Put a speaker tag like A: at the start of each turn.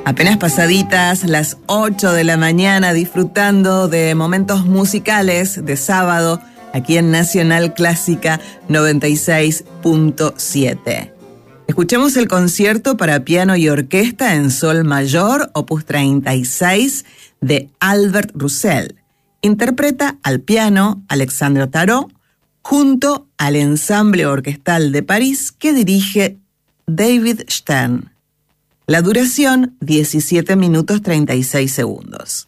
A: Apenas pasaditas las 8 de la mañana, disfrutando de momentos musicales de sábado aquí en Nacional Clásica 96.7. Escuchemos el concierto para piano y orquesta en sol mayor, opus 36, de Albert Roussel. Interpreta al piano Alexandre Tarot junto al ensamble orquestal de París que dirige David Stern. La duración, 17 minutos 36 segundos.